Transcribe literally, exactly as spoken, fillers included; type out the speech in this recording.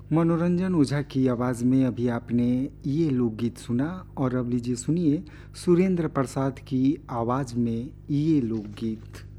मनोरंजन ओझा की आवाज़ में अभी आपने ये लोकगीत सुना और अब लीजिए सुनिए सुरेंद्र प्रसाद की आवाज़ में ये लोकगीत।